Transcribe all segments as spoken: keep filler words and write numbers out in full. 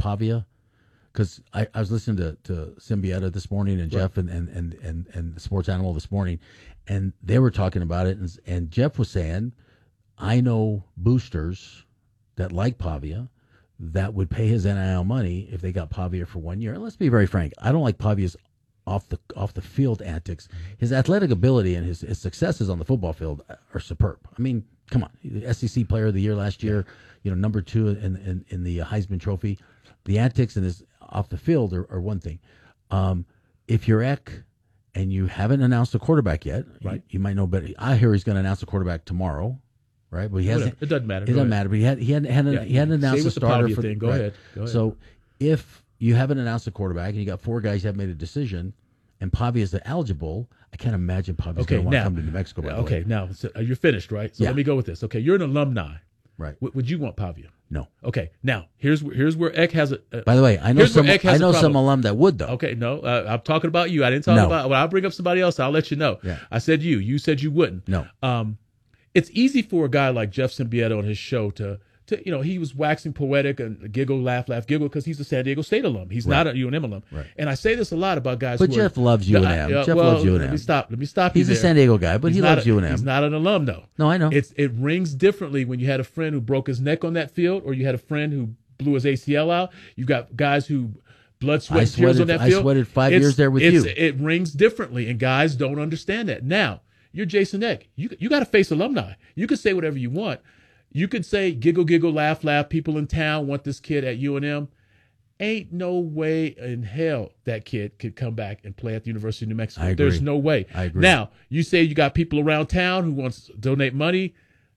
Pavia? Because I, I was listening to, to Symbieta this morning and Jeff right. and, and, and, and, and the Sports Animal this morning, and they were talking about it, and, and Jeff was saying, I know boosters that like Pavia that would pay his N I L money if they got Pavia for one year. And let's be very frank, I don't like Pavia's off the off the field antics. His athletic ability and his, his successes on the football field are superb. I mean, come on, the S E C Player of the Year last year, you know, number two in in, in the Heisman Trophy. The antics and his off the field are, are one thing. Um, if you're Eck and you haven't announced a quarterback yet, right? You, you might know better. I hear he's going to announce a quarterback tomorrow, right? But he hasn't. Whatever. It doesn't matter. It Go doesn't ahead. matter. But he had he hadn't hadn't, yeah, he hadn't announced a starter for. Thing. Go, right. ahead. Go ahead. So if you haven't announced a quarterback and you got four guys who have made a decision, and Pavia is eligible, I can't imagine Pavia's okay, going to want now, to come to New Mexico. By the okay, way. now so you're finished, right? So yeah. let me go with this. Okay, you're an alumni. Right. W- would you want Pavia? No. Okay. Now here's here's where Eck has a. Uh, By the way, I know some. I know some alum that would though. Okay. No, uh, I'm talking about you. I didn't talk no. about. When I bring up somebody else, I'll let you know. Yeah. I said you. You said you wouldn't. No. Um, it's easy for a guy like Jeff Symbieta on his show to. To, you know, he was waxing poetic and giggle, laugh, laugh, giggle because he's a San Diego State alum. He's right. not a U N M alum. Right. And I say this a lot about guys. But who Jeff are, loves U N M. Uh, Jeff well, loves U N M. Let me stop. Let me stop. He's you a there. San Diego guy, but he's he loves a, U N M. He's not an alum, though. No, I know. It's it rings differently when you had a friend who broke his neck on that field, or you had a friend who blew his A C L out. You've got guys who blood, sweat, and tears on that field. I sweated five it's, years there with it's, you. It rings differently, and guys don't understand that. Now, you're Jason Eck. You you got to face alumni. You can say whatever you want. You could say giggle, giggle, laugh, laugh. People in town want this kid at U N M. Ain't no way in hell that kid could come back and play at the University of New Mexico. I agree. There's no way. I agree. Now, you say you got people around town who wants to donate money.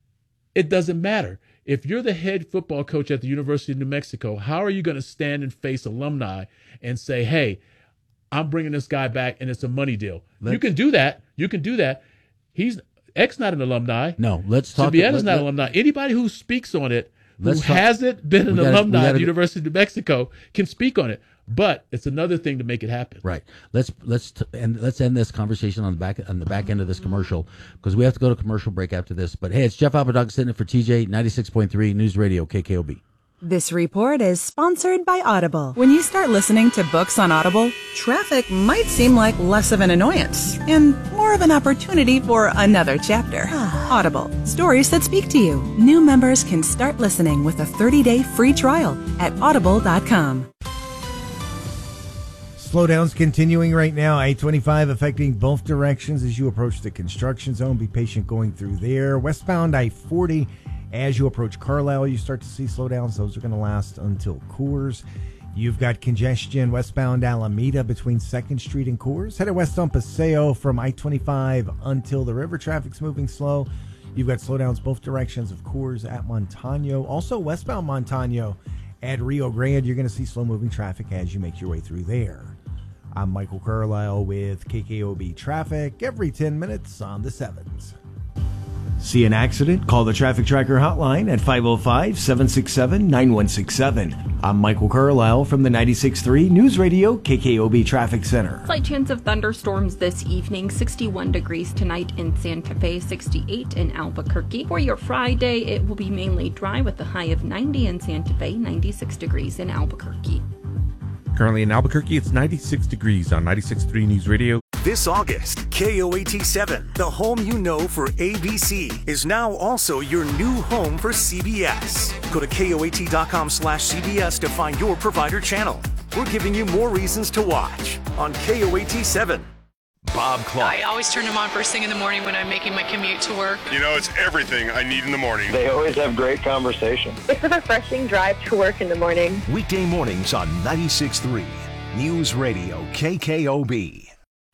It doesn't matter. If you're the head football coach at the University of New Mexico, how are you going to stand and face alumni and say, hey, I'm bringing this guy back and it's a money deal? Let's, you can do that. You can do that. He's Eck's not an alumni. No, let's talk. Symbieta's let, not an let, alumni. Anybody who speaks on it, who talk, hasn't been an gotta, alumni at the be, University of New Mexico, can speak on it. But it's another thing to make it happen. Right. Let's let's t- and let's end this conversation on the back on the back end of this commercial because we have to go to commercial break after this. But hey, it's Jeff Apodaca sitting in for T J, ninety-six point three News Radio K K O B. This report is sponsored by Audible. When you start listening to books on Audible, traffic might seem like less of an annoyance and more of an opportunity for another chapter. Audible, stories that speak to you. New members can start listening with a thirty-day free trial at audible dot com. Slowdowns continuing right now. I twenty-five affecting both directions as you approach the construction zone. Be patient going through there. Westbound I forty. As you approach Carlisle, you start to see slowdowns. Those are going to last until Coors. You've got congestion westbound Alameda between second Street and Coors. Headed west on Paseo from I twenty-five until the river. Traffic's moving slow. You've got slowdowns both directions of Coors at Montano. Also westbound Montano at Rio Grande. You're going to see slow-moving traffic as you make your way through there. I'm Michael Carlisle with K K O B Traffic every ten minutes on the sevens. See an accident? Call the Traffic Tracker hotline at five oh five, seven six seven, nine one six seven. I'm Michael Carlisle from the ninety-six point three News Radio K K O B Traffic Center. Slight chance of thunderstorms this evening. sixty-one degrees tonight in Santa Fe, sixty-eight in Albuquerque. For your Friday, it will be mainly dry with a high of ninety in Santa Fe, ninety-six degrees in Albuquerque. Currently in Albuquerque, it's ninety-six degrees on ninety-six point three News Radio. This August, K O A T seven, the home you know for A B C, is now also your new home for C B S. Go to K O A T dot com slash C B S to find your provider channel. We're giving you more reasons to watch on K O A T seven. Bob Clark. I always turn them on first thing in the morning when I'm making my commute to work. You know, it's everything I need in the morning. They always have great conversation. It's a refreshing drive to work in the morning. Weekday mornings on ninety-six point three News Radio K K O B.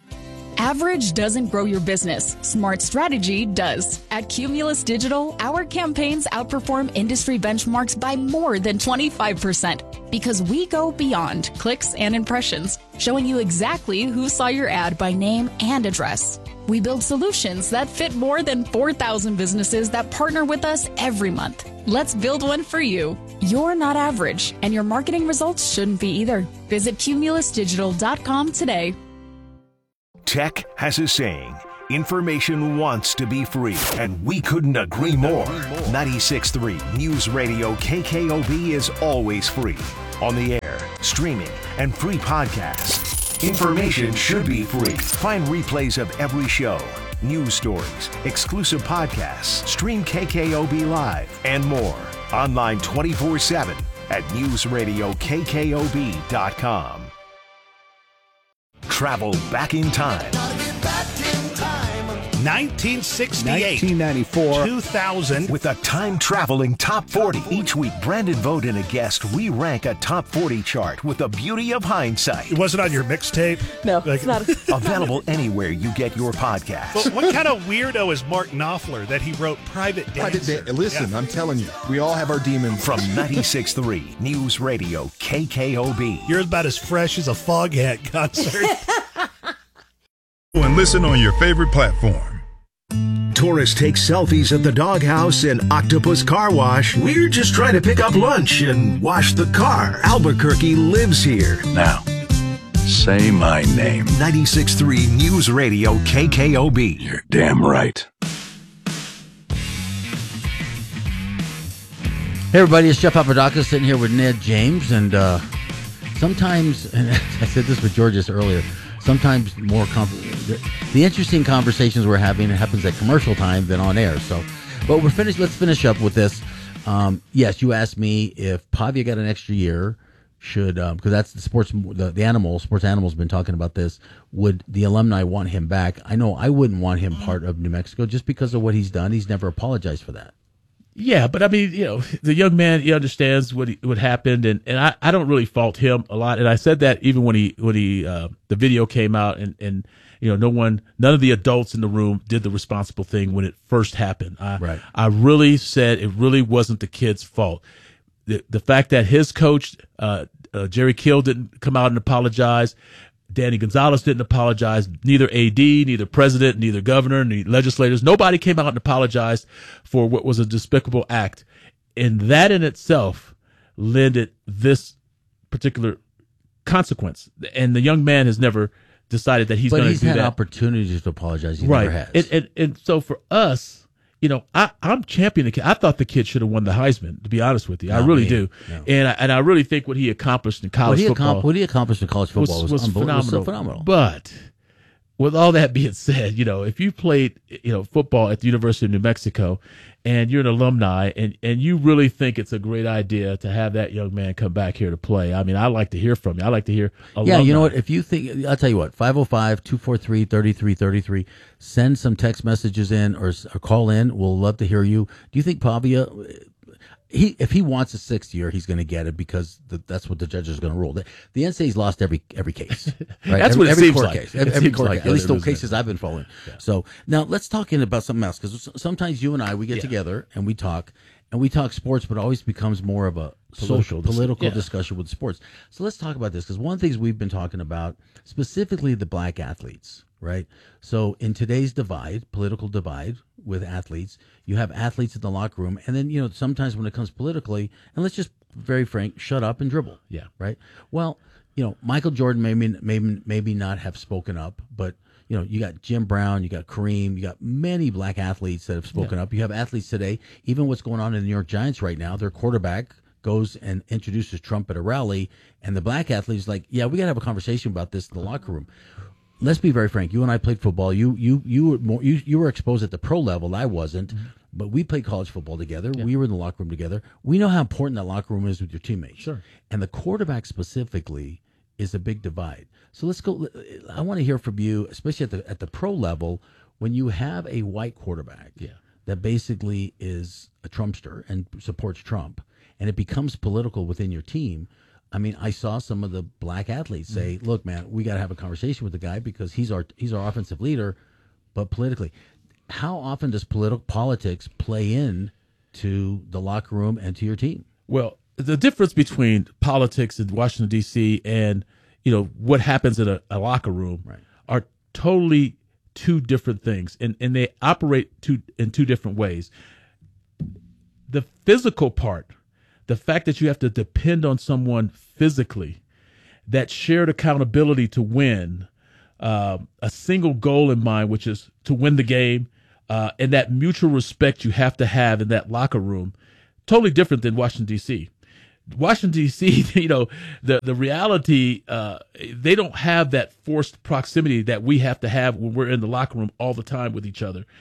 Average doesn't grow your business. Smart strategy does. At Cumulus Digital, our campaigns outperform industry benchmarks by more than twenty-five percent because we go beyond clicks and impressions, showing you exactly who saw your ad by name and address. We build solutions that fit more than four thousand businesses that partner with us every month. Let's build one for you. You're not average, and your marketing results shouldn't be either. Visit cumulus digital dot com today. Tech has a saying, information wants to be free, and we couldn't agree more. ninety-six point three News Radio K K O B is always free, on the air, streaming, and free podcasts. Information should be free. Find replays of every show, news stories, exclusive podcasts, stream K K O B Live, and more. Online twenty-four seven at news radio K K O B dot com. Travel back in time. nineteen sixty-eight, nineteen ninety-four, two thousand. With a time-traveling top forty. Each week, Brandon Vogt and a guest re-rank a top forty chart with the beauty of hindsight. It wasn't on your mixtape? No, like, it's not. Available anywhere you get your podcast. But what kind of weirdo is Mark Knopfler that he wrote Private Dancer? Private da- Listen, yeah. I'm telling you, we all have our demons. From ninety-six point three News Radio K K O B. You're about as fresh as a Foghat concert. And listen on your favorite platform. Tourists take selfies at the doghouse and Octopus Car Wash. We're just trying to pick up lunch and wash the car. Albuquerque lives here. Now, say my name. ninety-six point three News Radio K K O B. You're damn right. Hey everybody, it's Jeff Papadakis sitting here with Ned James, and uh, sometimes, and I said this with Georges earlier, sometimes more com- the, the interesting conversations we're having, it happens at commercial time than on air. So, but we're finished. Let's finish up with this. Um, yes, you asked me if Pavia got an extra year, should because um, that's the sports, the, the animal, sports animal's been talking about this. Would the alumni want him back? I know I wouldn't want him part of New Mexico just because of what he's done. He's never apologized for that. Yeah, but I mean, you know, the young man, he understands what he, what happened, and, and I, I don't really fault him a lot. And I said that even when he when he uh, the video came out, and, and you know, no one, none of the adults in the room did the responsible thing when it first happened. I, right. I really said it really wasn't the kid's fault. The the fact that his coach uh, uh, Jerry Kill didn't come out and apologize. Danny Gonzalez didn't apologize. Neither A D, neither president, neither governor, neither legislators. Nobody came out and apologized for what was a despicable act. And that in itself lended this particular consequence. And the young man has never decided that he's going to do that. But he's had opportunities to apologize. He right. never has. And, and, and so for us, you know, I, I'm championing the kid. I thought the kid should have won the Heisman, to be honest with you. I Not really me. do. No. And I, and I really think what he accomplished in college what he football. accom- what he accomplished in college football was, was, was, unbel- phenomenal. was so phenomenal. But with all that being said, you know, if you played, you know, football at the University of New Mexico and you're an alumni and, and you really think it's a great idea to have that young man come back here to play, I mean, I like to hear from you. I like to hear alumni. Yeah, you know what? If you think, I'll tell you what, five oh five, two four three, three three three three, send some text messages in or, or call in. We'll love to hear you. Do you think Pavia, he if he wants a sixth year, he's going to get it because the, that's what the judges are going to rule. The, the N C A A's lost every every case. Right? That's every, what it every seems court like. Case. It Every, every seems court like case. At least the that, cases I've been following. Yeah. So now let's talk in about something else, because sometimes you and I, we get Yeah. together and we talk. And we talk sports, but it always becomes more of a Political social, dis- political yeah. discussion with sports. So let's talk about this, because one of the things we've been talking about, specifically the black athletes, right? So in today's divide, political divide with athletes, you have athletes in the locker room, and then, you know, sometimes when it comes politically, and let's just very frank, shut up and dribble. Yeah. Right? Well, you know, Michael Jordan maybe maybe maybe not have spoken up, but you know, you got Jim Brown, you got Kareem, you got many black athletes that have spoken Yeah. up. You have athletes today, even what's going on in the New York Giants right now, their quarterback goes and introduces Trump at a rally, and the black athlete's like, yeah, we got to have a conversation about this in the locker room. Let's be very frank. You and I played football. You you you were more you, you were exposed at the pro level. I wasn't, Mm-hmm. but we played college football together. We were in the locker room together. We know how important that locker room is with your teammates. Sure. And the quarterback specifically is a big divide. So let's go. I want to hear from you, especially at the at the pro level, when you have a white quarterback Yeah. that basically is a Trumpster and supports Trump, and it becomes political within your team. I mean, I saw some of the black athletes say, Mm-hmm. "Look, man, we got to have a conversation with the guy because he's our he's our offensive leader." But politically, how often does political politics play in to the locker room and to your team? Well, the difference between politics in Washington, D C and, you know, what happens in a, a locker room Right. are totally two different things, and, and they operate two, in two different ways. The physical part, the fact that you have to depend on someone physically, that shared accountability to win, uh, a single goal in mind, which is to win the game, uh, and that mutual respect you have to have in that locker room, totally different than Washington, D C Washington, D C, you know, the, the reality, uh, they don't have that forced proximity that we have to have when we're in the locker room all the time with each other.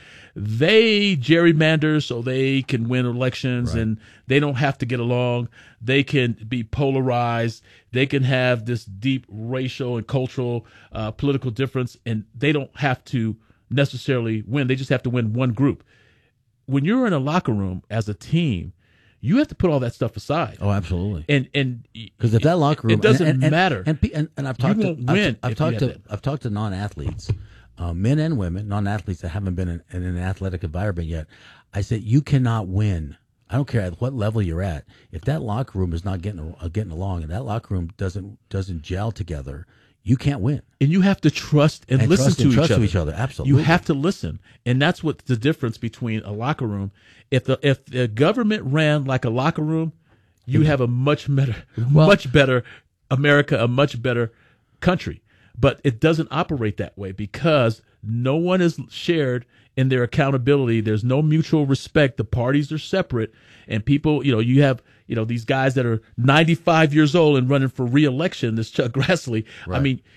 They gerrymander so they can win elections, right. and they don't have to get along. They can be polarized. They can have this deep racial and cultural, uh, political difference, and they don't have to necessarily win. They just have to win one group. When you're in a locker room as a team, you have to put all that stuff aside. Oh, absolutely. And and because if that locker room, it doesn't and, and, matter. And, and, and, and I've talked you to won't win I've, I've if talked you to have that. I've talked to non-athletes, uh, men and women, non-athletes that haven't been in, in an athletic environment yet. I said you cannot win. I don't care at what level you're at. If that locker room is not getting uh, getting along, and that locker room doesn't doesn't gel together, you can't win. And you have to trust and, and listen trust to, and each trust other. to each other. Absolutely, you have to listen, and that's what the difference between a locker room. If the if the government ran like a locker room, you have a much better, well, much better America, a much better country. But it doesn't operate that way because no one is shared in their accountability. There's no mutual respect. The parties are separate, and people, you know, you have, you know, these guys that are ninety-five years old and running for re-election. This Chuck Grassley. Right. I mean,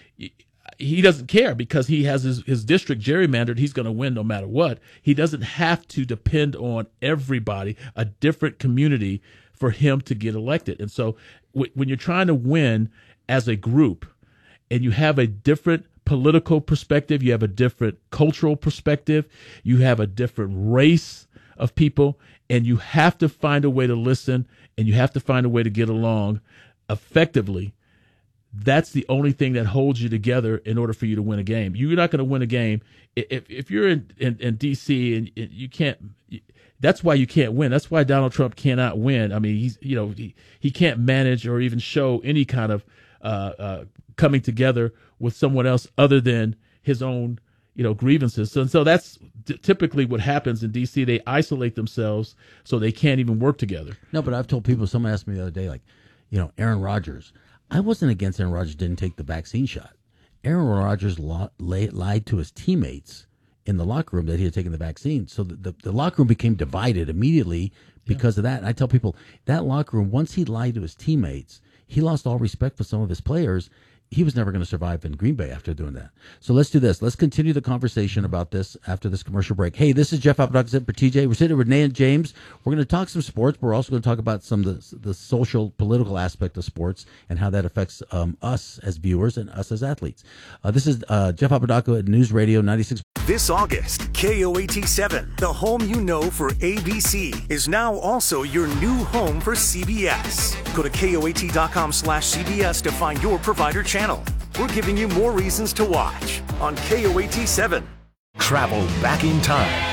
he doesn't care because he has his, his district gerrymandered. He's going to win no matter what. He doesn't have to depend on everybody, a different community, for him to get elected. And so w- when you're trying to win as a group and you have a different political perspective, you have a different cultural perspective, you have a different race of people, and you have to find a way to listen and you have to find a way to get along effectively. That's the only thing that holds you together in order for you to win a game. You're not going to win a game if if you're in, in, in D C and you can't. That's why you can't win. That's why Donald Trump cannot win. I mean, he's you know he, he can't manage or even show any kind of uh, uh, coming together with someone else other than his own you know grievances. So, and so that's t- typically what happens in D C. They isolate themselves so they can't even work together. No, but I've told people. Someone asked me the other day, like, you know, Aaron Rodgers. I wasn't against Aaron Rodgers didn't take the vaccine shot. Aaron Rodgers li- lied to his teammates in the locker room that he had taken the vaccine. So the, the, the locker room became divided immediately because yeah. of that. And I tell people that locker room, once he lied to his teammates, he lost all respect for some of his players. He was never going to survive in Green Bay after doing that. So let's do this. Let's continue the conversation about this after this commercial break. Hey, this is Jeff Apodaca for T J. We're sitting with Renee and James. We're going to talk some sports. We're also going to talk about some of the, the social, political aspect of sports and how that affects um, us as viewers and us as athletes. Uh, this is uh, Jeff Apodaca at News Radio ninety-six. This August, K O A T seven, the home you know for A B C, is now also your new home for C B S. Go to K O A T dot com slash C B S to find your provider channel. We're giving you more reasons to watch on K O A T seven. Travel back in time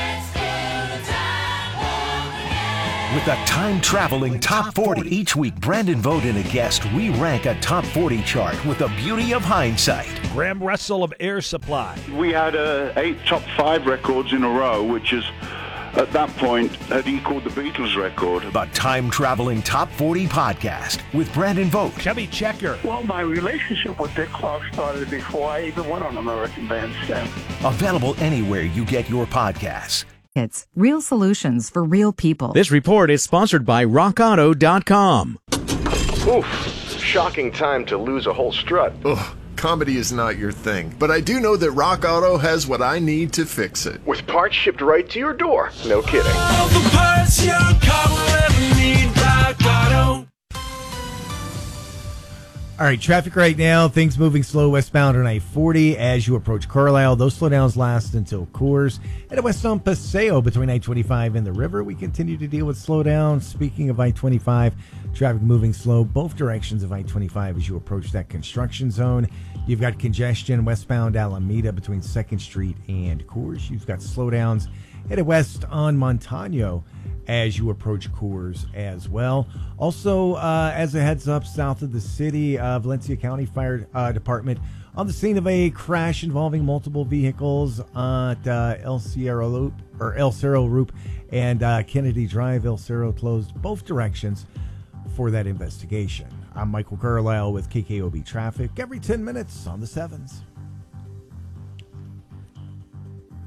with a time-traveling top forty. Each week, Brandon Vogt and a guest re-rank a top forty chart with the beauty of hindsight. Graham Russell of Air Supply. We had uh, eight top five records in a row, which is, at that point, had equaled the Beatles record. The time-traveling top forty podcast with Brandon Vogt. Chubby Checker. Well, my relationship with Dick Clark started before I even went on American Bandstand. Available anywhere you get your podcasts. It's real solutions for real people. This report is sponsored by rock auto dot com. Oof, shocking time to lose a whole strut. Ugh, comedy is not your thing, but I do know that Rock Auto has what I need to fix it. With parts shipped right to your door. No kidding. All the parts your car will ever need, Rock Auto. All right, traffic right now, things moving slow westbound on I forty as you approach Carlisle. Those slowdowns last until Coors. And west on Paseo between I twenty-five and the river, we continue to deal with slowdowns. Speaking of I twenty-five, traffic moving slow both directions of I twenty-five as you approach that construction zone. You've got congestion westbound Alameda between second Street and Coors. You've got slowdowns headed west on Montano as you approach Coors as well. Also, uh, as a heads up, south of the city, uh, Valencia County Fire uh, Department on the scene of a crash involving multiple vehicles at uh, El Cerro Loop or El Cerro Loop and uh, Kennedy Drive. El Cerro closed both directions for that investigation. I'm Michael Carlisle with K K O B Traffic every ten minutes on the sevens.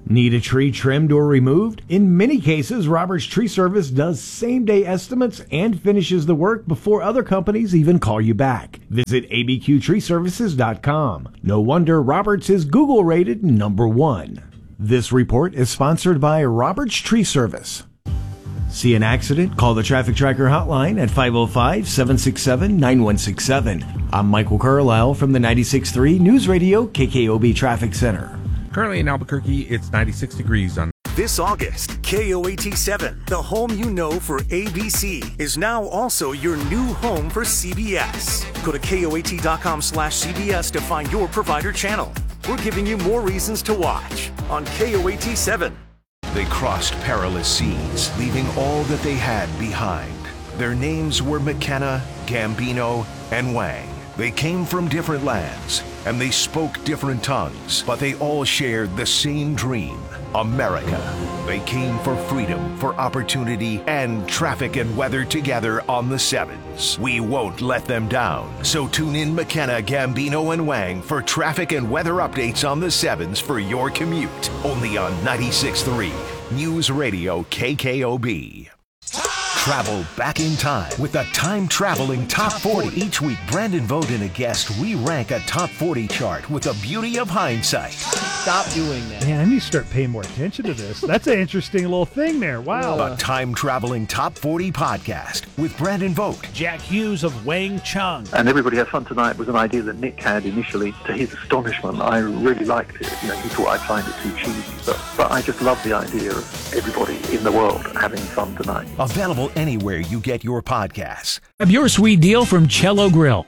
Need a tree trimmed or removed? In many cases, Roberts Tree Service does same-day estimates and finishes the work before other companies even call you back. Visit A B Q tree services dot com. No wonder Roberts is Google-rated number one. This report is sponsored by Roberts Tree Service. See an accident? Call the Traffic Tracker hotline at five oh five, seven six seven, nine one six seven. I'm Michael Carlisle from the ninety-six point three News Radio K K O B Traffic Center. Currently in Albuquerque, it's ninety-six degrees on. This August, K O A T seven, the home you know for A B C, is now also your new home for C B S. Go to K O A T dot com slash C B S to find your provider channel. We're giving you more reasons to watch on K O A T seven. They crossed perilous seas, leaving all that they had behind. Their names were McKenna, Gambino, and Wang. They came from different lands, and they spoke different tongues, but they all shared the same dream, America. They came for freedom, for opportunity, and traffic and weather together on the sevens. We won't let them down. So tune in McKenna, Gambino, and Wang for traffic and weather updates on the sevens for your commute. Only on ninety-six point three News Radio K K O B. Travel back in time with the time-traveling Top forty. Each week, Brandon Vogt and a guest re-rank a Top forty chart with the beauty of hindsight. Stop doing that. Man, I need to start paying more attention to this. That's an interesting little thing there. Wow. A time-traveling Top forty podcast with Brandon Vogt, Jack Hughes of Wang Chung. And Everybody Has Fun Tonight was an idea that Nick had initially. To his astonishment, I really liked it. You know, he thought I'd find it too cheesy. But, but I just love the idea of everybody in the world having fun tonight. Available anywhere you get your podcasts. Grab your sweet deal from Cello Grill.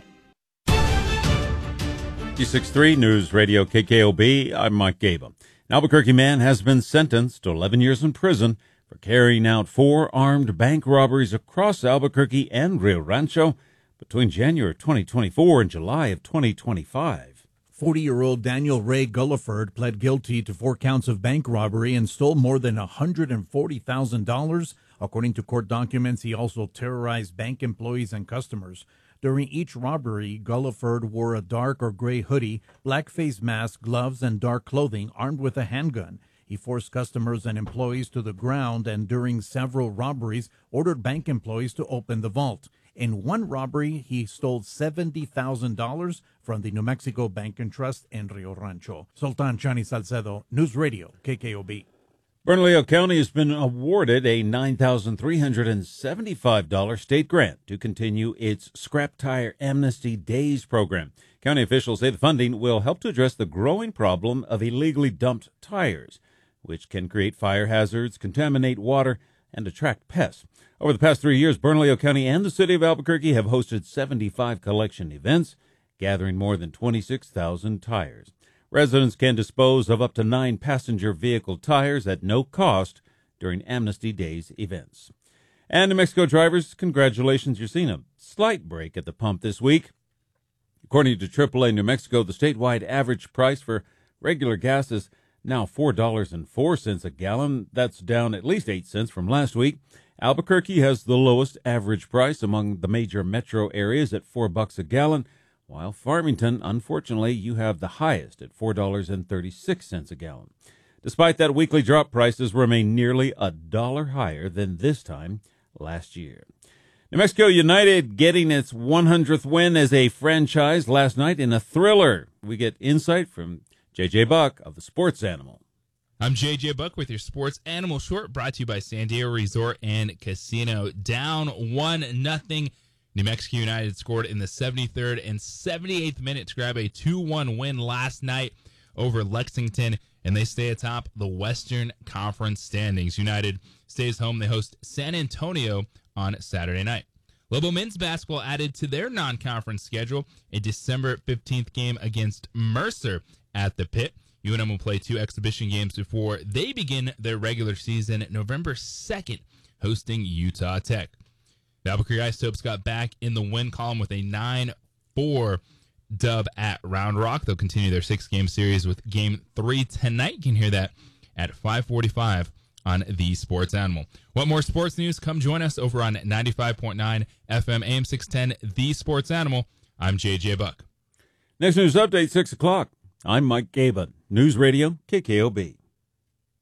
ninety-six point three News Radio K K O B. I'm Mike Gaba. An Albuquerque man has been sentenced to eleven years in prison for carrying out four armed bank robberies across Albuquerque and Rio Rancho between January twenty twenty-four and July of twenty twenty-five. forty-year-old Daniel Ray Gulliford pled guilty to four counts of bank robbery and stole more than one hundred forty thousand dollars. According to court documents, he also terrorized bank employees and customers. During each robbery, Gulliford wore a dark or gray hoodie, black face mask, gloves, and dark clothing, armed with a handgun. He forced customers and employees to the ground and during several robberies ordered bank employees to open the vault. In one robbery, he stole seventy thousand dollars from the New Mexico Bank and Trust in Rio Rancho. Sultan Chani Salcedo, News Radio, K K O B. Bernalillo County has been awarded a nine thousand three hundred seventy-five dollars state grant to continue its Scrap Tire Amnesty Days program. County officials say the funding will help to address the growing problem of illegally dumped tires, which can create fire hazards, contaminate water, and attract pests. Over the past three years, Bernalillo County and the city of Albuquerque have hosted seventy-five collection events, gathering more than twenty-six thousand tires. Residents can dispose of up to nine passenger vehicle tires at no cost during Amnesty Days events. And New Mexico drivers, congratulations, you're seeing a slight break at the pump this week. According to triple A New Mexico, the statewide average price for regular gas is now four dollars and four cents a gallon. That's down at least eight cents from last week. Albuquerque has the lowest average price among the major metro areas at four bucks a gallon, while Farmington, unfortunately, you have the highest at four dollars and thirty-six cents a gallon. Despite that weekly drop, prices remain nearly a dollar higher than this time last year. New Mexico United getting its one hundredth win as a franchise last night in a thriller. We get insight from J J Buck of the Sports Animal. I'm J J Buck with your Sports Animal Short, brought to you by San Diego Resort and Casino. Down one nothing. New Mexico United scored in the seventy-third and seventy-eighth minute to grab a two one win last night over Lexington, and they stay atop the Western Conference standings. United stays home. They host San Antonio on Saturday night. Lobo men's basketball added to their non-conference schedule a December fifteenth game against Mercer at the Pit. U N M will play two exhibition games before they begin their regular season November second, hosting Utah Tech. The Albuquerque Isotopes got back in the win column with a nine four dub at Round Rock. They'll continue their six-game series with Game three tonight. You can hear that at five forty-five on The Sports Animal. Want more sports news? Come join us over on ninety-five point nine F M A M six ten, The Sports Animal. I'm J J Buck. Next news update, six o'clock. I'm Mike Gaba, News Radio, K K O B.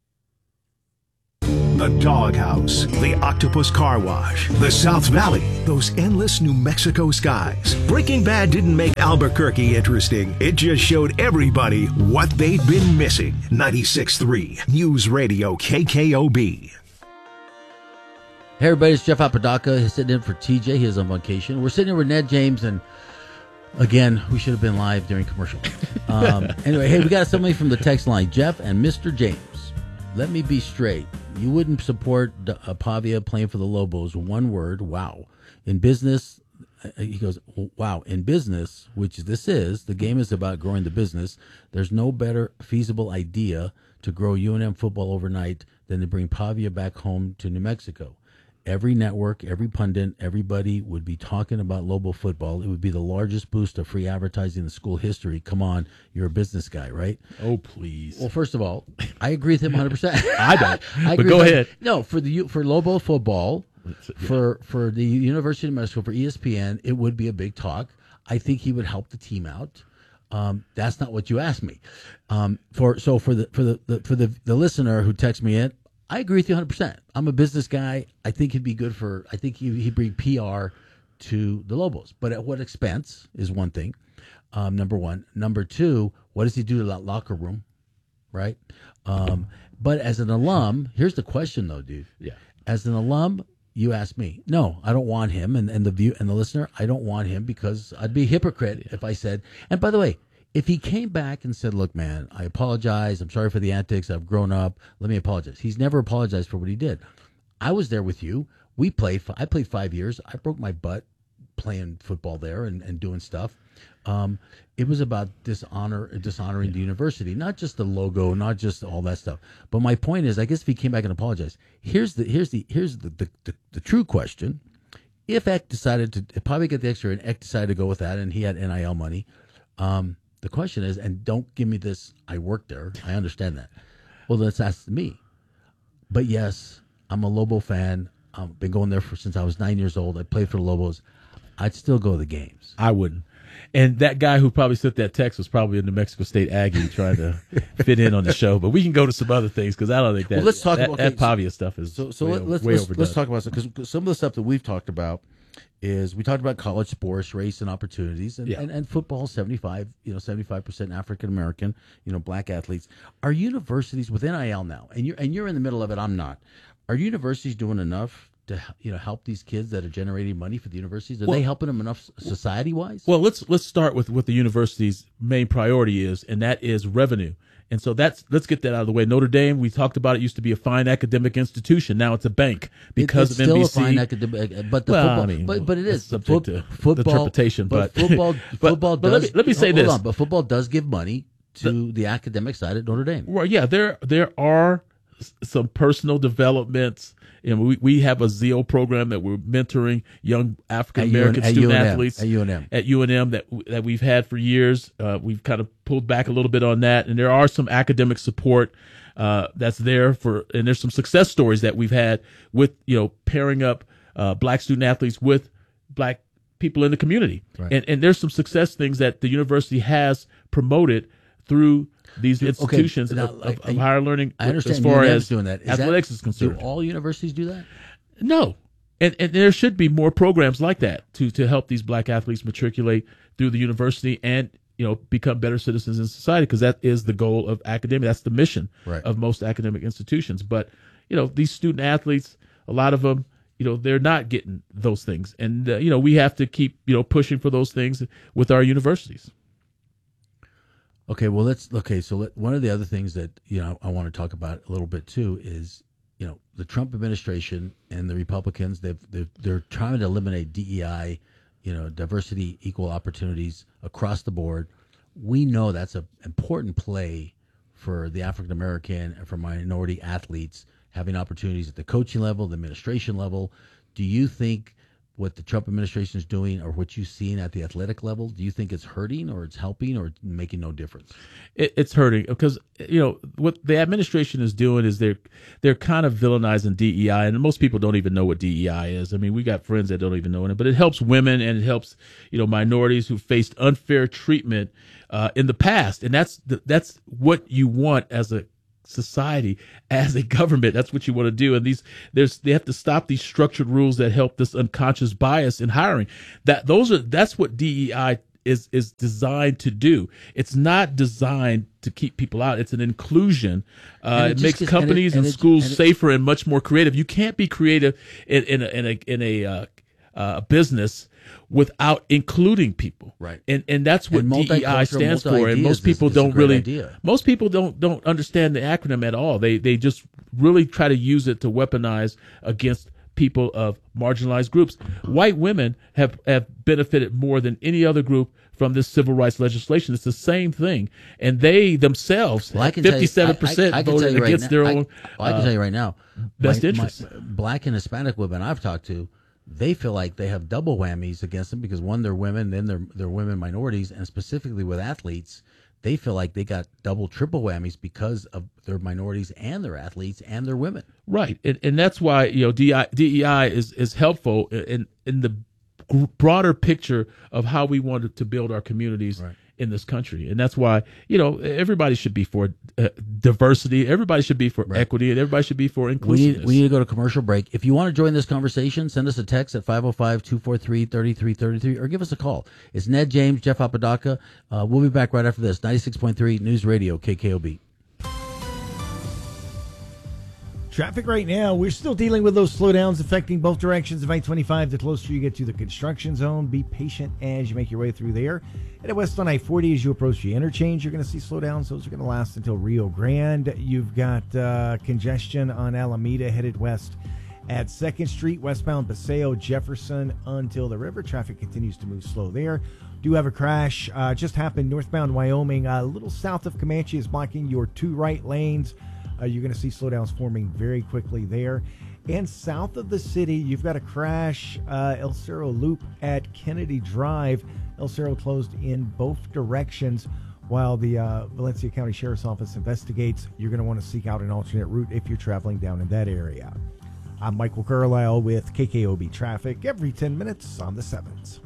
the Doghouse, the Octopus Car Wash, the South Valley, those endless New Mexico skies. Breaking Bad didn't make Albuquerque interesting. It just showed everybody what they'd been missing. ninety-six point three News Radio K K O B. Hey everybody, it's Jeff Apodaca. He's sitting in for T J. He is on vacation. We're sitting here with Ned James, and again, we should have been live during commercial. Um, anyway, hey, we got somebody from the text line. Jeff and Mister James, let me be straight. You wouldn't support uh, Pavia playing for the Lobos. One word, wow. In business, uh, he goes, wow. In business, which this is, the game is about growing the business. There's no better feasible idea to grow U N M football overnight than to bring Pavia back home to New Mexico. Every network, every pundit, everybody would be talking about Lobo football. It would be the largest boost of free advertising in school history. Come on, you're a business guy, right? Oh, please. Well, first of all, I agree with him one hundred percent. I don't. I but go ahead. Him. No, for the for Lobo football, yeah. for for the University of New Mexico, for E S P N, it would be a big talk. I think he would help the team out. Um, that's not what you asked me. Um, for so for the for the, the for the the listener who texts me in, I agree with you one hundred percent. I'm a business guy. I think he'd be good for, I think he, he'd bring P R to the Lobos. But at what expense is one thing, um, number one. Number two, what does he do to that locker room, right? Um, but as an alum, here's the question though, dude. Yeah. As an alum, you ask me. No, I don't want him. And, and the view and the listener, I don't want him because I'd be a hypocrite if I said, and by the way, if he came back and said, look, man, I apologize. I'm sorry for the antics. I've grown up. Let me apologize. He's never apologized for what he did. I was there with you. We played. I played five years. I broke my butt playing football there and, and doing stuff. Um, it was about dishonor, dishonoring the university, not just the logo, not just all that stuff. But my point is, I guess if he came back and apologized, here's the here's the here's the the, the, the true question. If Eck decided to probably get the extra, and Eck decided to go with that, and he had N I L money. Um, The question is, and don't give me this, I worked there. I understand that. Well, let's ask me. But yes, I'm a Lobo fan. I've been going there for since I was nine years old. I played for the Lobos. I'd still go to the games. I wouldn't. And that guy who probably sent that text was probably a New Mexico State Aggie trying to fit in on the show. But we can go to some other things because I don't think that, well, let's talk that, about, that okay, Pavia stuff is so, so way, let's, way let's, overdone. let's talk about it because some of the stuff that we've talked about is we talked about college sports, race, and opportunities, and, yeah. and, and football, seventy-five, you know, seventy-five percent African American, you know, black athletes. Are universities with N I L now, and you're and you're in the middle of it? I'm not. Are universities doing enough to you know help these kids that are generating money for the universities? Are well, they helping them enough society wise? Well, let's let's start with what the university's main priority is, and that is revenue. And so that's let's get that out of the way. Notre Dame, we talked about it, used to be a fine academic institution. Now it's a bank because it's of N B C. Still a fine academic, but the well, football, I mean, but, but it is subject Fo- to football interpretation. But, but football, but, football but does. let me, let me say hold this: on, but football does give money to the, the academic side at Notre Dame. Well, yeah, there there are some personal developments. And we, we have a Z E O program that we're mentoring young African American student U N M, athletes at U N M at U N M that that we've had for years. Uh, we've kind of pulled back a little bit on that, and there are some academic support uh, that's there for, and there's some success stories that we've had with you know pairing up uh, black student athletes with black people in the community, right. and and there's some success things that the university has promoted through these institutions okay, now, of, of, I, of higher learning. I understand as far U N M's as doing that. Is athletics that, is concerned. Do all universities do that? No. And and there should be more programs like that to, to help these black athletes matriculate through the university and, you know, become better citizens in society, because that is the goal of academia. That's the mission right. of most academic institutions. But, you know, these student athletes, a lot of them, you know, they're not getting those things. And, uh, you know, we have to keep, you know, pushing for those things with our universities. Okay, well, let's okay. So let, one of the other things that you know I want to talk about a little bit too is you know the Trump administration and the Republicans. They've, they've they're trying to eliminate D E I, you know, diversity, equal opportunities across the board. We know that's an important play for the African American and for minority athletes having opportunities at the coaching level, the administration level. Do you think what the Trump administration is doing, or what you've seen at the athletic level, do you think it's hurting, or it's helping, or making no difference? It, it's hurting because you know what the administration is doing is they're they're kind of villainizing D E I, and most people don't even know what D E I is. I mean, we got friends that don't even know it, but it helps women and it helps you know minorities who faced unfair treatment uh, in the past, and that's the, that's what you want as a society as a government. That's what you want to do. And these, there's, they have to stop these structured rules that help this unconscious bias in hiring. That those are, that's what D E I is, is designed to do. It's not designed to keep people out. It's an inclusion. Uh, it, it makes gets, companies and, it, and, and schools and it, safer and much more creative. You can't be creative in, in a, in a, in a, uh, uh, business without including people. Right. And and that's what D E I stands for. And most people is, don't really idea. most people don't don't understand the acronym at all. They they just really try to use it to weaponize against people of marginalized groups. White women have, have benefited more than any other group from this civil rights legislation. It's the same thing. And they themselves, well, fifty-seven percent I, I, I voted right against now, their I, own well, I can uh, tell you right now, best my, interests. My, black and Hispanic women I've talked to, they feel like they have double whammies against them because one, they're women, then they're, they're women minorities, and specifically with athletes, they feel like they got double, triple whammies because of their minorities and their athletes and their women. Right, and, and that's why you know D E I is is helpful in in the broader picture of how we wanted to build our communities right. in this country, and that's why you know everybody should be for uh, diversity, everybody should be for right. equity, and everybody should be for inclusiveness. We need, we need to go to commercial break. If you want to join this conversation, send us a text at five oh five, two four three, three three three three or give us a call. It's Ned James, Jeff Apodaca. Uh, we'll be back right after this. ninety-six point three News Radio, K K O B. Traffic right now, we're still dealing with those slowdowns affecting both directions of I twenty-five. The closer you get to the construction zone, be patient as you make your way through there. And at west on I forty, as you approach the interchange, you're going to see slowdowns. Those are going to last until Rio Grande. You've got uh, congestion on Alameda headed west at second Street, westbound Paseo, Jefferson until the river. Traffic continues to move slow there. Do have a crash uh, just happened northbound Wyoming, a little south of Comanche is blocking your two right lanes. Uh, you're going to see slowdowns forming very quickly there. And south of the city, you've got a crash, uh, El Cerro Loop at Kennedy Drive. El Cerro closed in both directions while the uh, Valencia County Sheriff's Office investigates. You're going to want to seek out an alternate route if you're traveling down in that area. I'm Michael Carlisle with K K O B Traffic every ten minutes on the sevens.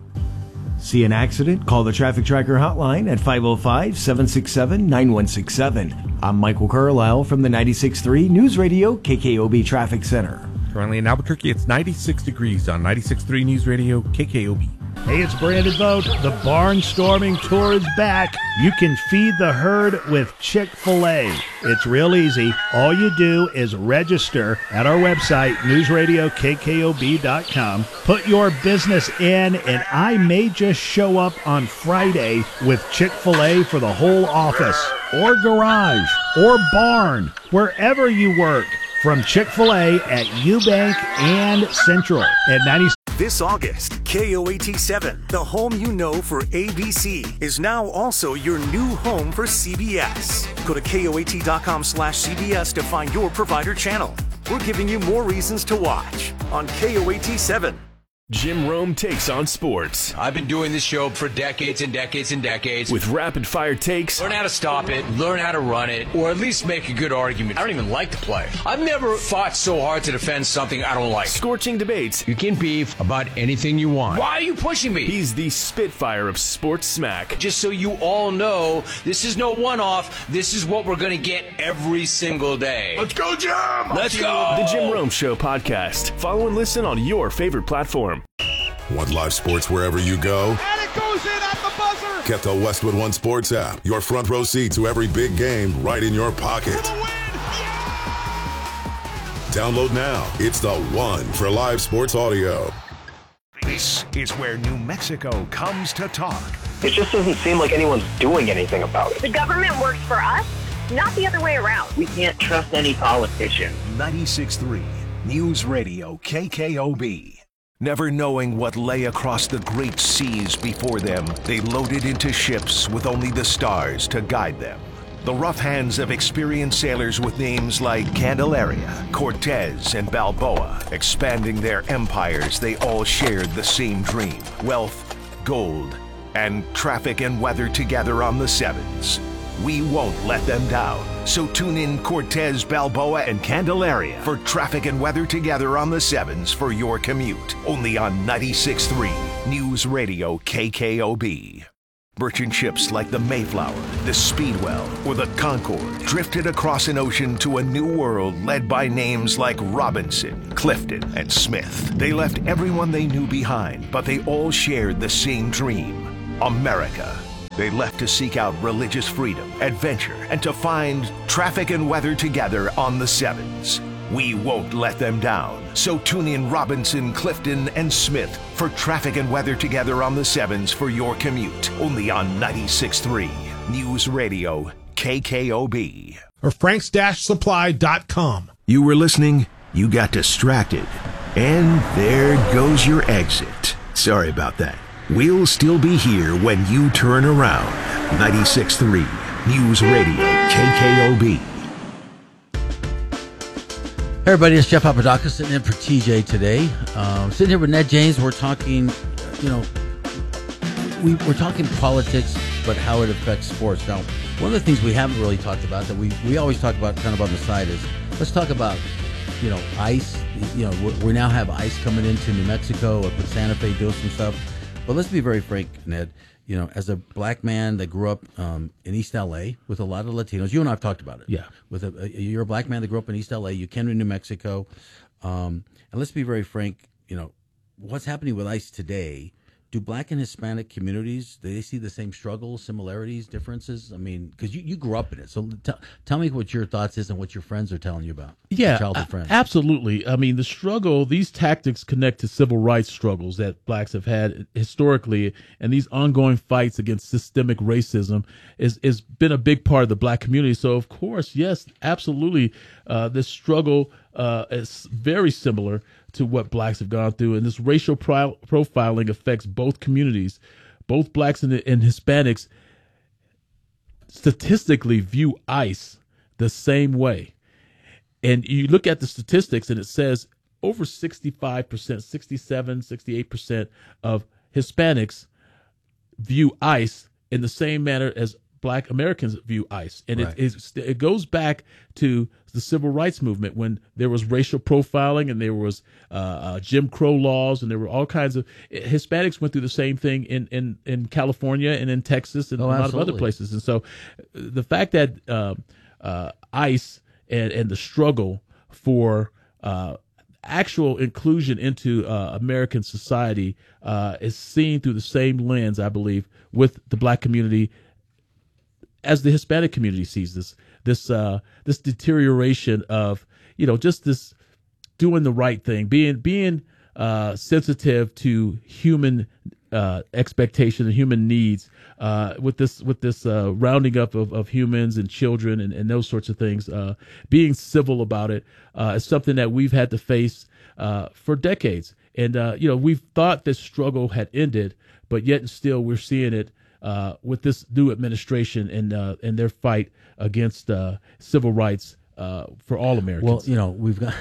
See an accident? Call the Traffic Tracker hotline at five oh five, seven six seven, nine one six seven. I'm Michael Carlisle from the ninety-six point three News Radio K K O B Traffic Center. Currently in Albuquerque, it's ninety-six degrees on ninety-six point three News Radio K K O B. Hey, it's Brandon Vogt. The Barnstorming Tour is back. You can feed the herd with Chick-fil-A. It's real easy. All you do is register at our website, news radio k k o b dot com. Put your business in, and I may just show up on Friday with Chick-fil-A for the whole office, or garage, or barn, wherever you work. From Chick-fil-A at Eubank and Central at ninety. This August, K O A T seven, the home you know for A B C, is now also your new home for C B S. Go to K O A T dot com slash C B S to find your provider channel. We're giving you more reasons to watch on K O A T seven. Jim Rome takes on sports. I've been doing this show for decades and decades and decades. With rapid-fire takes. Learn how to stop it, learn how to run it, or at least make a good argument. I don't even like the play. I've never fought so hard to defend something I don't like. Scorching debates. You can beef about anything you want. Why are you pushing me? He's the Spitfire of sports smack. Just so you all know, this is no one-off. This is what we're going to get every single day. Let's go, Jim! Let's go! The Jim Rome Show podcast. Follow and listen on your favorite platform. Want live sports wherever you go? And it goes in at the buzzer! Get the Westwood One Sports app. Your front row seat to every big game right in your pocket. Yeah! Download now. It's the one for live sports audio. This is where New Mexico comes to talk. It just doesn't seem like anyone's doing anything about it. The government works for us, not the other way around. We can't trust any politician. ninety-six point three News Radio K K O B. Never knowing what lay across the great seas before them, they loaded into ships with only the stars to guide them. The rough hands of experienced sailors with names like Candelaria, Cortez, and Balboa. Expanding their empires, they all shared the same dream: wealth, gold, and traffic and weather together on the sevens. We won't let them down. So tune in Cortez, Balboa, and Candelaria for traffic and weather together on the sevens for your commute. Only on ninety-six point three News Radio K K O B. Merchant ships like the Mayflower, the Speedwell, or the Concorde drifted across an ocean to a new world led by names like Robinson, Clifton, and Smith. They left everyone they knew behind, but they all shared the same dream: America. They left to seek out religious freedom, adventure, and to find traffic and weather together on the Sevens. We won't let them down. So tune in Robinson, Clifton, and Smith for traffic and weather together on the Sevens for your commute. Only on ninety-six point three News Radio K K O B. Or franks dash supply dot com. You were listening, you got distracted, and there goes your exit. Sorry about that. We'll still be here when you turn around. ninety-six point three News Radio K K O B. Hey everybody, it's Jeff Papadakis sitting in for T J today. Um, sitting here with Ned James. We're talking, you know, we, we're talking politics, but how it affects sports. Now, one of the things we haven't really talked about that we, we always talk about kind of on the side is, let's talk about, you know, ICE. You know, we, we now have ICE coming into New Mexico, up in Santa Fe, doing some stuff. But let's be very frank, Ned. You know, as a black man that grew up um, in East L A with a lot of Latinos, you and I have talked about it. Yeah. With a, a, you're a black man that grew up in East L A. You came to New Mexico, um, and let's be very frank. You know, what's happening with ICE today? Do black and Hispanic communities, do they see the same struggles, similarities, differences? I mean, because you, you grew up in it. So t- tell me what your thoughts is and what your friends are telling you about. Yeah, your childhood friends. Absolutely. I mean, the struggle, these tactics connect to civil rights struggles that blacks have had historically, and these ongoing fights against systemic racism is is been a big part of the black community. So, of course, yes, absolutely, uh, this struggle uh, is very similar to what blacks have gone through, and this racial pro- profiling affects both communities. Both blacks and, and Hispanics statistically view ICE the same way. And you look at the statistics and it says over sixty-five percent, sixty-seven, sixty-eight percent of Hispanics view ICE in the same manner as black Americans view ICE. And right. it, it, it goes back to the civil rights movement when there was racial profiling and there was uh, uh, Jim Crow laws and there were all kinds of Hispanics went through the same thing in, in, in California and in Texas and oh, a lot absolutely. of other places. And so the fact that uh, uh, ICE and, and the struggle for uh, actual inclusion into uh, American society uh, is seen through the same lens, I believe, with the black community as the Hispanic community sees this, this, uh, this deterioration of, you know, just this doing the right thing, being, being, uh, sensitive to human, uh, expectation and human needs, uh, with this, with this, uh, rounding up of, of humans and children and, and those sorts of things, uh, being civil about it, uh, is something that we've had to face, uh, for decades. And, uh, you know, we've thought this struggle had ended, but yet and still we're seeing it, Uh, with this new administration and uh, and their fight against uh, civil rights uh, for all Americans. Well, you know, we've got.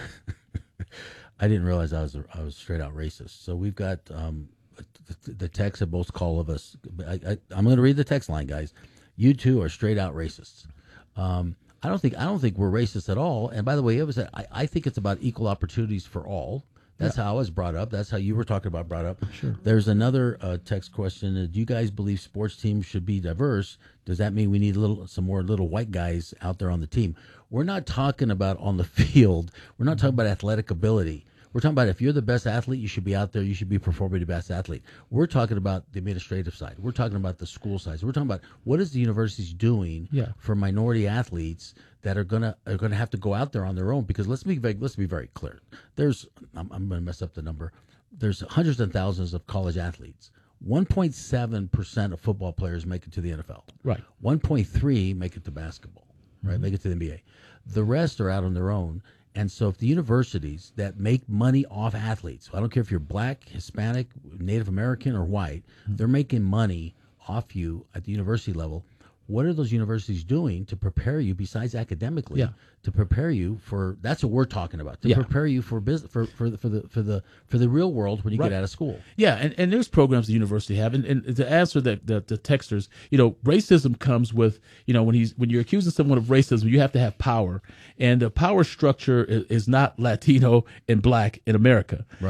I didn't realize I was a, I was straight out racist. So we've got um, the, the text that both call of us. I, I, I'm going to read the text line, guys. You two are straight out racists. Um, I don't think I don't think we're racist at all. And by the way, it was a, I, I think it's about equal opportunities for all. That's yeah. how I was brought up. That's how you were talking about brought up. Sure. There's another uh, text question. Uh, do you guys believe sports teams should be diverse? Does that mean we need a little, some more little white guys out there on the team? We're not talking about on the field. We're not talking about athletic ability. We're talking about if you're the best athlete, you should be out there. You should be performing the best athlete. We're talking about the administrative side. We're talking about the school side. We're talking about what is the universities doing yeah. for minority athletes that are gonna are gonna have to go out there on their own. Because let's be very, let's be very clear. There's I'm, I'm gonna mess up the number. There's hundreds and thousands of college athletes. one point seven percent of football players make it to the N F L. Right. one point three make it to basketball. Right. Mm-hmm. Make it to the N B A. The rest are out on their own. And so if the universities that make money off athletes, I don't care if you're black, Hispanic, Native American, or white, mm-hmm. they're making money off you at the university level. What are those universities doing to prepare you, besides academically, yeah. to prepare you for? That's what we're talking about. To yeah. prepare you for business, for for the for the for the for the real world when you right. get out of school. Yeah, and, and there's programs the university have, and, and to answer the, the the texters, you know, racism comes with, you know, when he's when you're accusing someone of racism, you have to have power, and the power structure is, is not Latino and black in America. Right. It,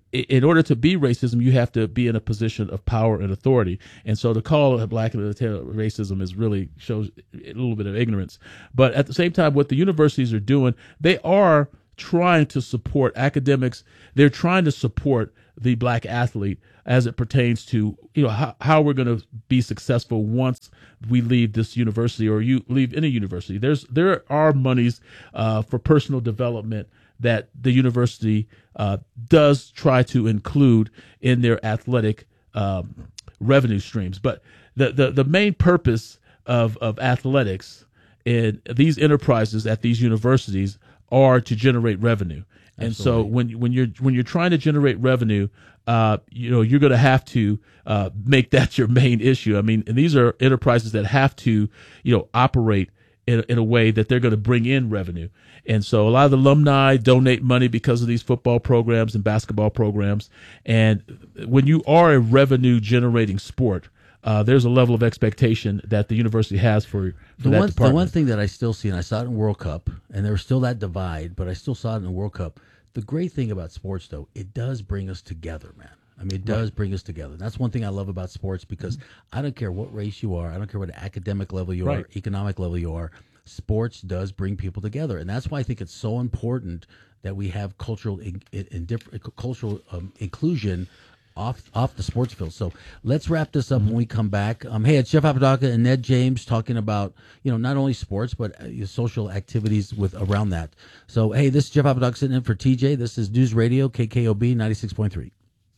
in order to be racism, you have to be in a position of power and authority. And so to call black and Latino racism is really shows a little bit of ignorance. But at the same time, what the universities are doing, they are trying to support academics. They're trying to support the black athlete as it pertains to, you know, how, how we're going to be successful once we leave this university or you leave any university. There's there are monies uh, for personal development that the university uh, does try to include in their athletic um, revenue streams. But the, the, the main purpose of, of athletics in these enterprises at these universities are to generate revenue. And Absolutely. so when when you're when you're trying to generate revenue, uh, you know, you're going to have to uh, make that your main issue. I mean, and these are enterprises that have to, you know, operate in, in a way that they're going to bring in revenue. And so a lot of the alumni donate money because of these football programs and basketball programs. And when you are a revenue generating sport, uh, there's a level of expectation that the university has for, for the that one, department. The one thing that I still see, and I saw it in World Cup, and there was still that divide, but I still saw it in the World Cup. The great thing about sports, though, it does bring us together, man. I mean, it does right. bring us together. That's one thing I love about sports because mm-hmm. I don't care what race you are. I don't care what academic level you right. are, economic level you are. Sports does bring people together. And that's why I think it's so important that we have cultural in, in different, cultural um, inclusion off off the sports field. So let's wrap this up mm-hmm. when we come back. Um, hey, it's Jeff Apodaca and Ned James talking about, you know, not only sports, but uh, social activities with around that. So, hey, this is Jeff Apodaca sitting in for T J. This is News Radio, K K O B ninety-six point three.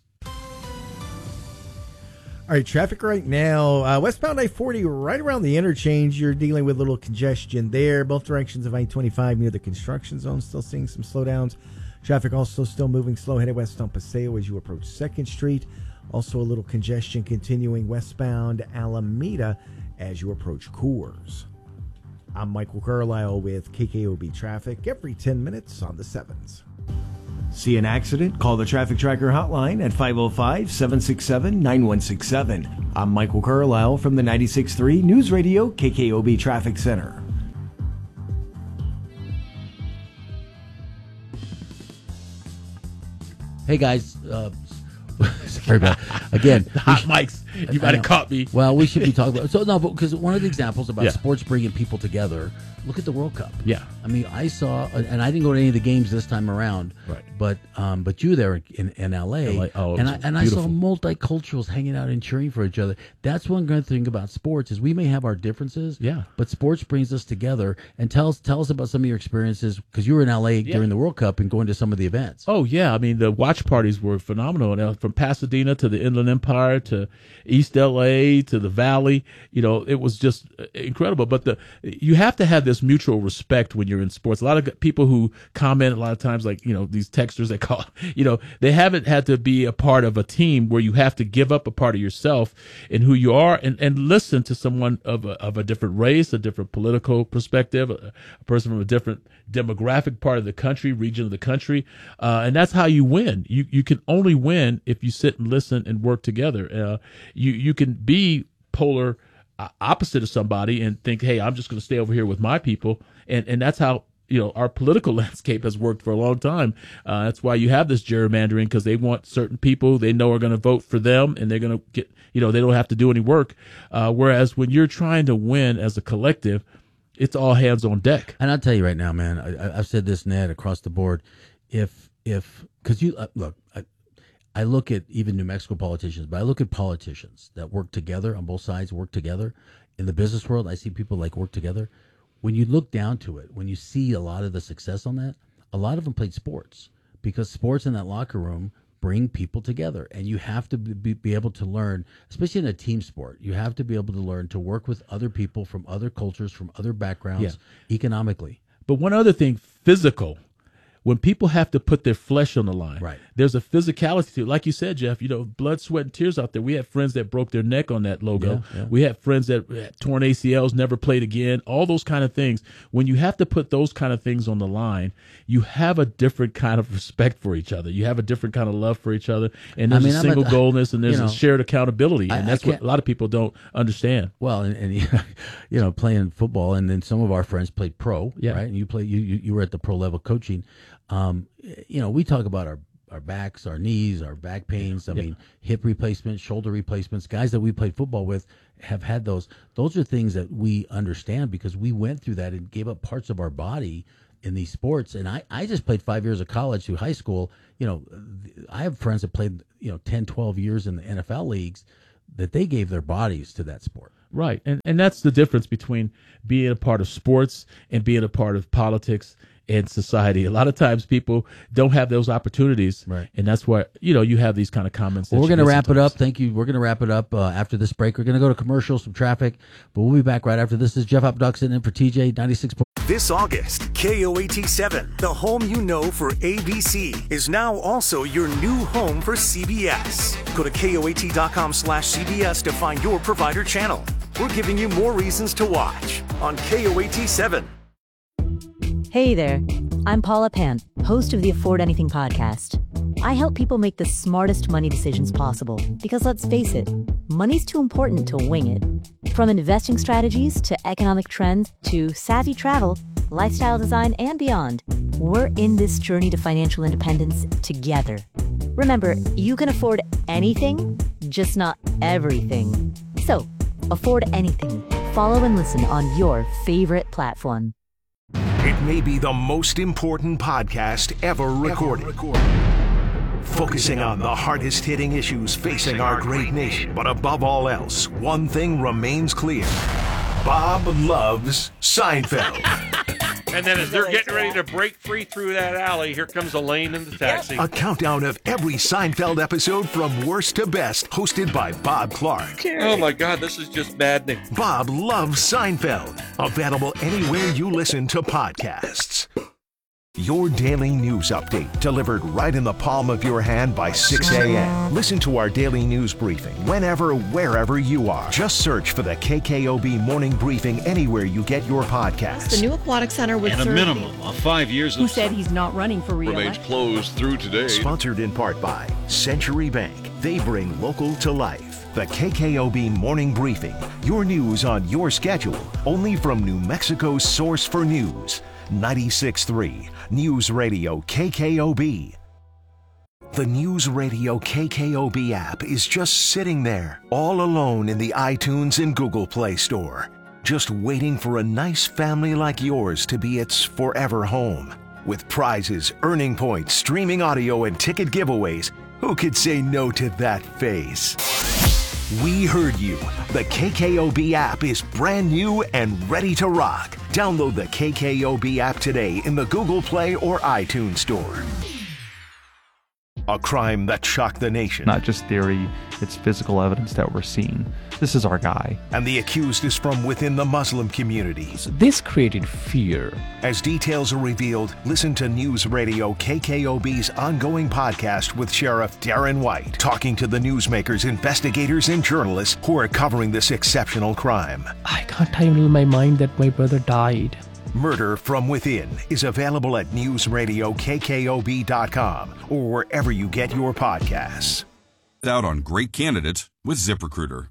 All right, traffic right now, uh, westbound I forty, right around the interchange. You're dealing with a little congestion there. Both directions of I twenty-five near the construction zone, still seeing some slowdowns. Traffic also still moving slow, headed west on Paseo as you approach second Street. Also a little congestion continuing westbound Alameda as you approach Coors. I'm Michael Carlisle with K K O B Traffic every ten minutes on the sevens. See an accident? Call the Traffic Tracker hotline at five oh five, seven six seven, nine one six seven. I'm Michael Carlisle from the ninety-six point three News Radio K K O B Traffic Center. Hey guys, uh, sorry about again. Hot mics. You might have caught me. Well, we should be talking about so no, because one of the examples about yeah. sports bringing people together. Look at the World Cup. Yeah, I mean, I saw, and I didn't go to any of the games this time around. Right. But um, but you there in, in L A, L A oh, and I and beautiful. I saw multiculturals hanging out and cheering for each other. That's one good thing about sports is we may have our differences. Yeah. But sports brings us together. And tell us tell us about some of your experiences because you were in L A yeah. during the World Cup and going to some of the events. Oh yeah, I mean the watch parties were phenomenal. Now, from Pasadena to the Inland Empire to East L A to the Valley, you know, it was just incredible. But the you have to have this mutual respect when you're in sports. A lot of people who comment a lot of times, like, you know, these texters that call, you know, they haven't had to be a part of a team where you have to give up a part of yourself and who you are and, and listen to someone of a, of a different race, a different political perspective, a, a person from a different demographic part of the country, region of the country. Uh, and that's how you win. You, you can only win if you sit and listen and work together. Uh, you, you can be polar opposite of somebody and think, hey, I'm just going to stay over here with my people. And and that's how, you know, our political landscape has worked for a long time. Uh, that's why you have this gerrymandering because they want certain people they know are going to vote for them and they're going to get, you know, they don't have to do any work. Uh, whereas when you're trying to win as a collective, it's all hands on deck. And I'll tell you right now, man, I, I've said this, Ned, across the board. If, if, because you, uh, look, I, I look at even New Mexico politicians, but I look at politicians that work together on both sides, work together. In the business world, I see people like work together. When you look down to it, when you see a lot of the success on that, a lot of them played sports because sports in that locker room bring people together. And you have to be, be able to learn, especially in a team sport, you have to be able to learn to work with other people from other cultures, from other backgrounds, yeah. economically. But one other thing, physical. When people have to put their flesh on the line, right. there's a physicality to it. Like you said, Jeff, you know, blood, sweat, and tears out there. We had friends that broke their neck on that logo. Yeah, yeah. We had friends that had torn A C Ls, never played again, all those kind of things. When you have to put those kind of things on the line, you have a different kind of respect for each other. You have a different kind of love for each other. And there's I mean, a single a, goalness and there's you know, a shared accountability. And I, that's I what a lot of people don't understand. Well, and, and you know, playing football, and then some of our friends played pro, yeah. right? And you play, you, you, you were at the pro level coaching. Um, you know, we talk about our, our backs, our knees, our back pains. I mean, hip replacements, shoulder replacements. Guys that we played football with have had those. Those are things that we understand because we went through that and gave up parts of our body in these sports. And I, I just played five years of college through high school. You know, I have friends that played, you know, ten, twelve years in the N F L leagues that they gave their bodies to that sport. Right. And and that's the difference between being a part of sports and being a part of politics and society. A lot of times people don't have those opportunities. Right. And that's why, you know, you have these kind of comments. Well, we're going to wrap it up. Thank you. We're going to wrap it up uh, after this break. We're going to go to commercials, some traffic, but we'll be back right after this. This is Jeff Hopduck in for T J ninety-six. This August, K O A T seven, the home you know for A B C, is now also your new home for C B S. Go to K O A T dot com slash C B S to find your provider channel. We're giving you more reasons to watch on K O A T seven. Hey there, I'm Paula Pant, host of the Afford Anything podcast. I help people make the smartest money decisions possible because let's face it, money's too important to wing it. From investing strategies to economic trends to savvy travel, lifestyle design, and beyond, we're in this journey to financial independence together. Remember, you can afford anything, just not everything. So, afford anything. Follow and listen on your favorite platform. It may be the most important podcast ever recorded. Ever recorded. Focusing on the hardest hitting issues facing our great nation. But above all else, one thing remains clear. Bob loves Seinfeld. And then as they're getting ready to break free through that alley, here comes Elaine in the taxi. A countdown of every Seinfeld episode from worst to best, hosted by Bob Clark. Oh my God, this is just maddening. Bob loves Seinfeld. Available anywhere you listen to podcasts. Your daily news update, delivered right in the palm of your hand by six a.m. Listen to our daily news briefing whenever, wherever you are. Just search for the K K O B Morning Briefing anywhere you get your podcasts. The new aquatic center would and a serve minimum of five years who of said he's not running for re-election. Remains closed through today. Sponsored in part by Century Bank. They bring local to life. The K K O B Morning Briefing. Your news on your schedule. Only from New Mexico's source for news. ninety-six point three News Radio K K O B. The News Radio K K O B app is just sitting there, all alone in the iTunes and Google Play Store, just waiting for a nice family like yours to be its forever home. With prizes, earning points, streaming audio, and ticket giveaways, who could say no to that face? We heard you. The K K O B app is brand new and ready to rock. Download the K K O B app today in the Google Play or iTunes Store. A crime that shocked the nation. Not just theory, it's physical evidence that we're seeing. This is our guy. And the accused is from within the Muslim community. So this created fear. As details are revealed, listen to News Radio K K O B's ongoing podcast with Sheriff Darren White, talking to the newsmakers, investigators, and journalists who are covering this exceptional crime. I can't handle my mind that my brother died. Murder from Within is available at news radio K K O B dot com or wherever you get your podcasts. Out on great candidates with ZipRecruiter.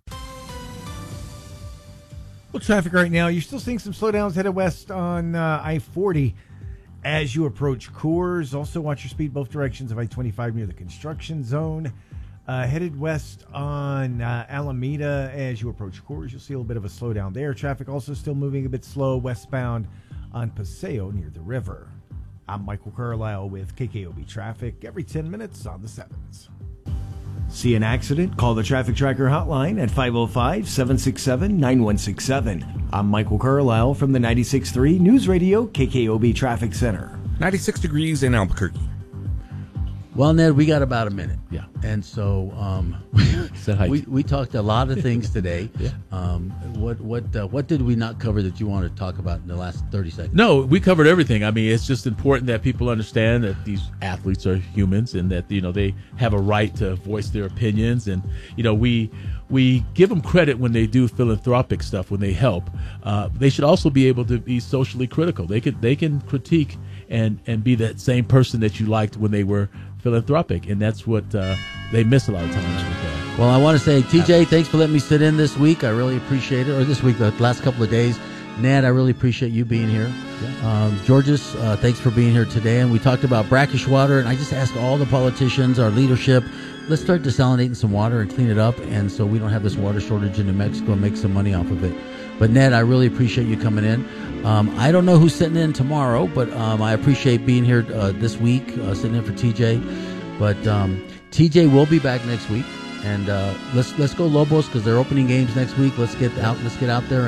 Well, traffic right now, you're still seeing some slowdowns headed west on uh, I forty as you approach Coors. Also, watch your speed both directions of I twenty-five near the construction zone. Uh, headed west on uh, Alameda as you approach Coors. You'll see a little bit of a slowdown there. Traffic also still moving a bit slow westbound on Paseo near the river. I'm Michael Carlisle with K K O B Traffic every ten minutes on the sevens. See an accident? Call the Traffic Tracker hotline at five oh five, seven six seven, nine one six seven. I'm Michael Carlisle from the ninety-six point three News Radio K K O B Traffic Center. ninety-six degrees in Albuquerque. Well, Ned, we got about a minute. Yeah. And so um, so we we talked a lot of things today. Yeah. Um, what what uh, what did we not cover that you want to talk about in the last thirty seconds? No, we covered everything. I mean, it's just important that people understand that these athletes are humans and that, you know, they have a right to voice their opinions. And, you know, we we give them credit when they do philanthropic stuff, when they help. Uh, they should also be able to be socially critical. They could they can critique and, and be that same person that you liked when they were philanthropic, and that's what uh, they miss a lot of times with that. Well, I want to say, T J, thanks for letting me sit in this week. I really appreciate it, or this week, the last couple of days. Ned, I really appreciate you being here. Yeah. Um, Georges, uh, thanks for being here today. And we talked about brackish water, and I just asked all the politicians, our leadership, let's start desalinating some water and clean it up, and so we don't have this water shortage in New Mexico and make some money off of it. But Ned, I really appreciate you coming in. Um, I don't know who's sitting in tomorrow, but um, I appreciate being here uh, this week, uh, sitting in for T J. But um, T J will be back next week, and uh, let's let's go Lobos because they're opening games next week. Let's get out. Let's get out there.